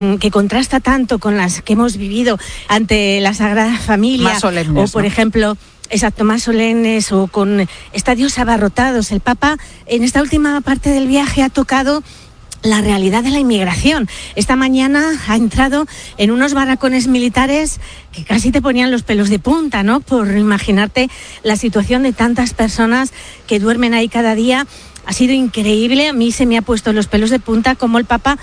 que contrasta tanto con las que hemos vivido ante la Sagrada Familia. Más solemnes, o por ejemplo, exacto, más solemnes o con estadios abarrotados. El Papa en esta última parte del viaje ha tocado la realidad de la inmigración. Esta mañana ha entrado en unos barracones militares que casi te ponían los pelos de punta, ¿no? Por imaginarte la situación de tantas personas que duermen ahí cada día. Ha sido increíble, a mí se me ha puesto los pelos de punta como el Papa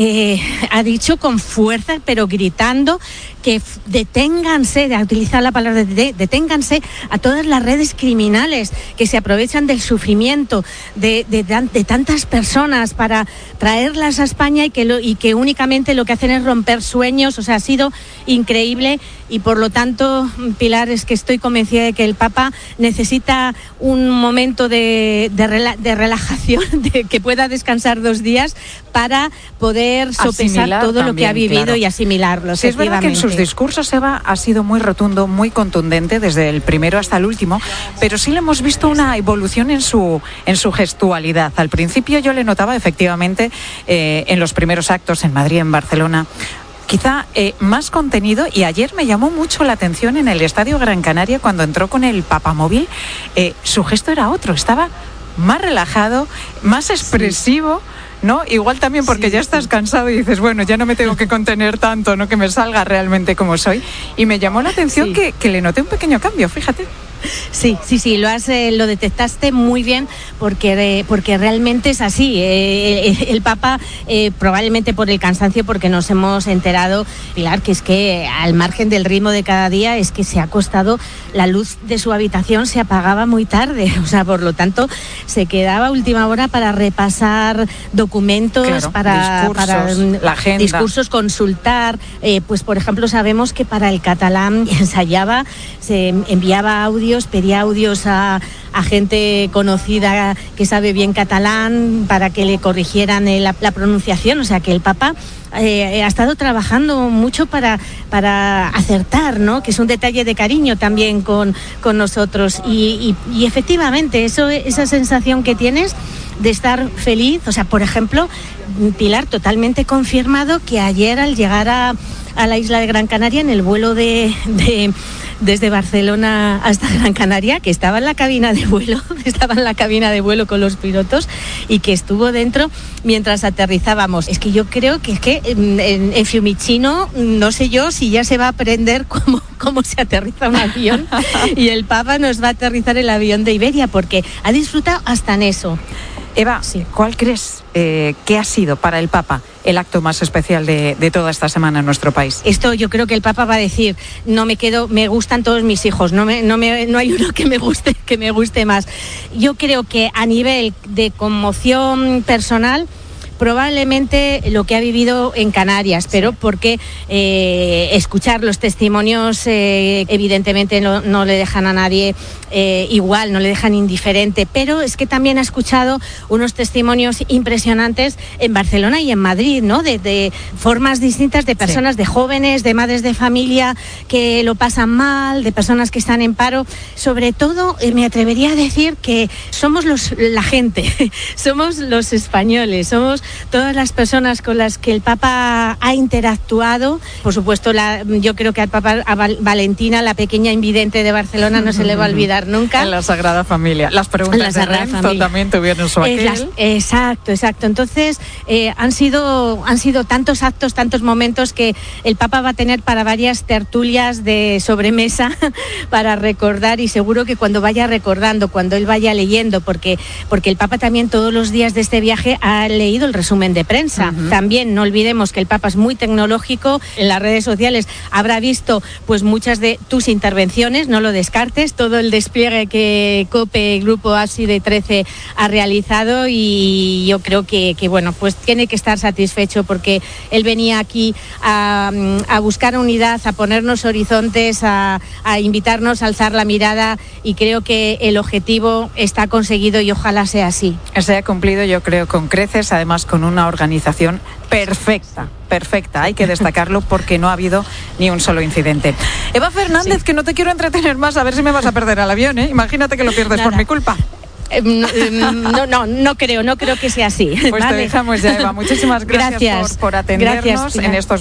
ha dicho con fuerza, pero gritando, que deténganse, a utilizar la palabra deténganse a todas las redes criminales que se aprovechan del sufrimiento de tantas personas para traerlas a España y que únicamente lo que hacen es romper sueños. O sea, ha sido increíble y por lo tanto, Pilar, es que estoy convencida de que el Papa necesita un momento de relajación, de que pueda descansar 2 días para poder sopesar todo también, lo que ha vivido, claro, y asimilarlo. Sí, es verdad que en sus discursos, Eva, ha sido muy rotundo, muy contundente, desde el primero hasta el último, pero sí le hemos visto una evolución en su gestualidad. Al principio yo le notaba efectivamente en los primeros actos en Madrid, en Barcelona, quizá más contenido, y ayer me llamó mucho la atención en el Estadio Gran Canaria cuando entró con el papamóvil. Su gesto era otro, estaba más relajado, más expresivo. Sí. ¿No? Igual también porque ya estás cansado y dices, bueno, ya no me tengo que contener tanto, ¿no? Que me salga realmente como soy. Y me llamó la atención que le noté un pequeño cambio, fíjate. Sí, lo detectaste muy bien porque realmente es así. El Papa, probablemente por el cansancio, porque nos hemos enterado, Pilar, que es que al margen del ritmo de cada día es que se ha acostado, la luz de su habitación se apagaba muy tarde, o sea, por lo tanto se quedaba a última hora para repasar documentos, claro, para la agenda, discursos, consultar, pues por ejemplo sabemos que para el catalán ensayaba, se enviaba audios, pedía audios a gente conocida que sabe bien catalán para que le corrigieran la pronunciación. O sea que el Papa ha estado trabajando mucho para acertar, ¿no? Que es un detalle de cariño también con nosotros y efectivamente esa sensación que tienes de estar feliz. O sea, por ejemplo, Pilar, totalmente confirmado que ayer al llegar a la isla de Gran Canaria en el vuelo desde Barcelona hasta Gran Canaria, que estaba en la cabina de vuelo con los pilotos y que estuvo dentro mientras aterrizábamos. Es que yo creo que en Fiumicino, no sé yo si ya se va a aprender cómo se aterriza un avión y el Papa nos va a aterrizar el avión de Iberia porque ha disfrutado hasta en eso. Eva, sí, ¿cuál crees que ha sido para el Papa el acto más especial de toda esta semana en nuestro país? Esto yo creo que el Papa va a decir, me gustan todos mis hijos, no hay uno que me guste más. Yo creo que a nivel de conmoción personal, probablemente lo que ha vivido en Canarias, pero porque escuchar los testimonios evidentemente no le dejan a nadie igual, no le dejan indiferente, pero es que también ha escuchado unos testimonios impresionantes en Barcelona y en Madrid, ¿no? De formas distintas de personas, de jóvenes, de madres de familia que lo pasan mal, de personas que están en paro. Sobre todo, me atrevería a decir que somos la gente, somos los españoles, somos todas las personas con las que el Papa ha interactuado. Por supuesto, yo creo que al Papa, a Valentina, la pequeña invidente de Barcelona, no se le va a olvidar nunca. En la Sagrada Familia. Las preguntas de Renzo también tuvieron su aquel. Exacto. Entonces, han sido tantos actos, tantos momentos que el Papa va a tener para varias tertulias de sobremesa para recordar, y seguro que cuando vaya recordando, cuando él vaya leyendo, porque el Papa también todos los días de este viaje ha leído el resumen de prensa. Uh-huh. También no olvidemos que el Papa es muy tecnológico. En las redes sociales habrá visto pues muchas de tus intervenciones, no lo descartes, todo el despliegue que COPE, Grupo ASI de 13 ha realizado, y yo creo que bueno, pues tiene que estar satisfecho porque él venía aquí a buscar unidad, a ponernos horizontes, a invitarnos a alzar la mirada, y creo que el objetivo está conseguido y ojalá sea así. Se ha cumplido, yo creo, con creces, además con una organización perfecta, hay que destacarlo porque no ha habido ni un solo incidente. Eva Fernández, que no te quiero entretener más, a ver si me vas a perder al avión, ¿eh? Imagínate que lo pierdes por mi culpa. No creo que sea así. Pues te dejamos ya, Eva. Muchísimas gracias por atendernos en estos